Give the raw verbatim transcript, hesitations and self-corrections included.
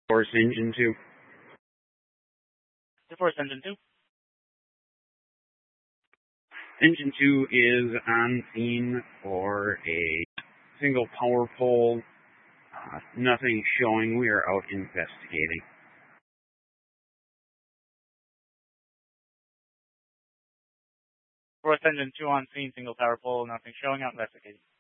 Force Engine two. The Force Engine two. Engine two is on scene for a single power pole. Uh, nothing showing. We are out investigating. Force Engine two on scene, single power pole, nothing showing, out investigating.